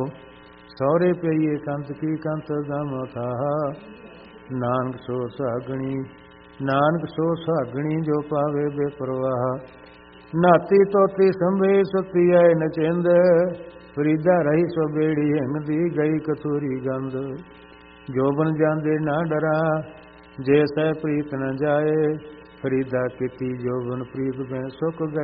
ਸਹੁਰੇ ਪਈਏ ਕੰਤ ਕੀ ਕੰਤ ਗਮ ਥਾਹਾ। ਨਾਨਕ ਸੋ ਸੁਹਾਗਣੀ, ਨਾਨਕ ਸੋ ਸੁਹਾਗਣੀ ਜੋ ਪਾਵੇ ਬੇਪਰਵਾਹ। ਨਾਤੀ ਤੋਤੀ ਸੰਭੇ ਸੁਤੀ ਆਏ ਨਚਿੰਦ, ਫਰੀਦਾ ਰਹੀ ਸੋ ਬੇੜੀ ਹਿੰਗ ਦੀ ਗਈ ਕਤੂਰੀ ਗੰਧ। ਜੋਬਨ ਜਾਂਦੇ ਨਾ ਡਰਾ ਜੇ ਸਹਿ ਪ੍ਰੀਤ ਨ ਜਾਏ, ਫਰੀਦਾ ਕੀਤੀ ਜੋਬਨ ਪ੍ਰੀਤ ਬਿਨ ਸੁੱਕ ਗਏ।